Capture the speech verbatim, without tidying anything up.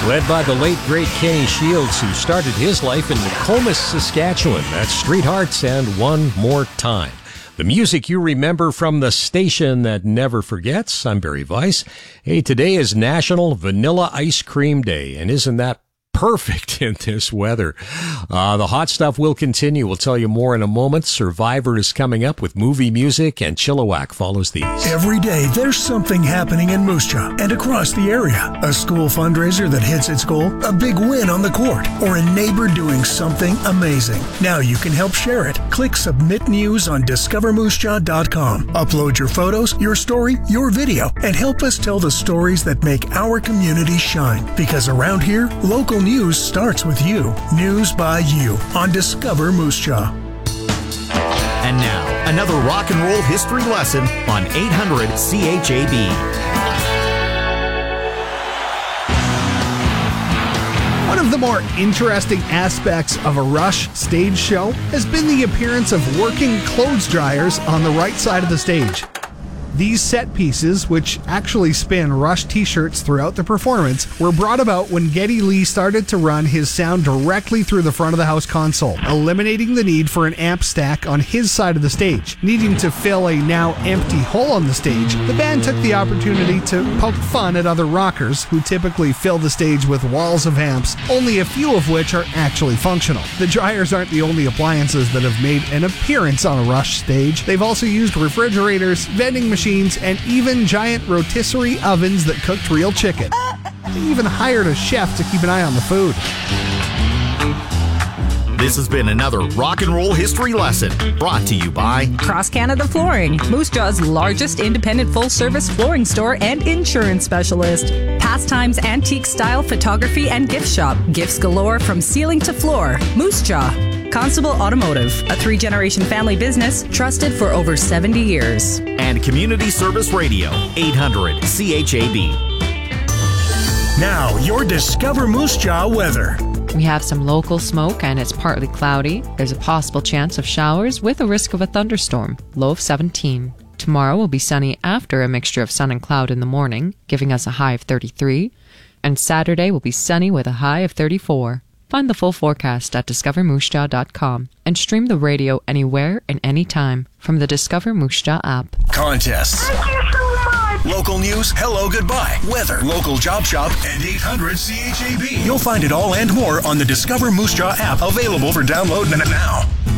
led by the late, great Kenny Shields, who started his life in Nokomis, Saskatchewan. That's Street Hearts and One More Time. The music you remember from the station that never forgets. I'm Barry Weiss. Hey, today is National Vanilla Ice Cream Day, and isn't that perfect in this weather? Uh, the hot stuff will continue. We'll tell you more in a moment. Survivor is coming up with movie music, and Chilliwack follows these. Every day, there's something happening in Moose Jaw and across the area. A school fundraiser that hits its goal, a big win on the court, or a neighbor doing something amazing. Now you can help share it. Click Submit News on discover moose jaw dot com. Upload your photos, your story, your video, and help us tell the stories that make our community shine. Because around here, local news starts with you. News by you on Discover Moose Jaw. And now, another rock and roll history lesson on eight hundred C H A B. One of the more interesting aspects of a Rush stage show has been the appearance of working clothes dryers on the right side of the stage. These set pieces, which actually spin Rush t-shirts throughout the performance, were brought about when Geddy Lee started to run his sound directly through the front of the house console, eliminating the need for an amp stack on his side of the stage. Needing to fill a now empty hole on the stage, the band took the opportunity to poke fun at other rockers who typically fill the stage with walls of amps, only a few of which are actually functional. The dryers aren't the only appliances that have made an appearance on a Rush stage. They've also used refrigerators, vending machines, and even giant rotisserie ovens that cooked real chicken. They even hired a chef to keep an eye on the food. This has been another rock and roll history lesson brought to you by Cross Canada Flooring, Moose Jaw's largest independent full-service flooring store and insurance specialist. Pastimes, antique style photography and gift shop. Gifts galore from ceiling to floor. Moose Jaw. Constable Automotive, a three-generation family business trusted for over seventy years. And Community Service Radio, eight hundred C H A B. Now, your Discover Moose Jaw weather. We have some local smoke and it's partly cloudy. There's a possible chance of showers with a risk of a thunderstorm, low of seventeen. Tomorrow will be sunny after a mixture of sun and cloud in the morning, giving us a high of thirty-three. And Saturday will be sunny with a high of thirty-four. Find the full forecast at discover moose jaw dot com and stream the radio anywhere and anytime from the Discover Moose Jaw app. Contests. Thank you so much. Local news, hello, goodbye, weather, local job shop, and eight hundred C H A B. You'll find it all and more on the Discover Moose Jaw app, available for download now.